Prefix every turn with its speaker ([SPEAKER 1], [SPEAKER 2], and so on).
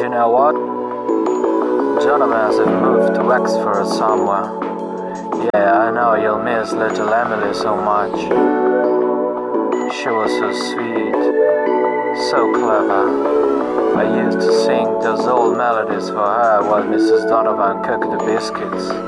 [SPEAKER 1] you know what? Jonathan's have moved to Wexford somewhere. Yeah, I know you'll miss little Emily so much. She was so sweet, so clever. I used to sing those old melodies for her while Mrs. Donovan cooked the biscuits.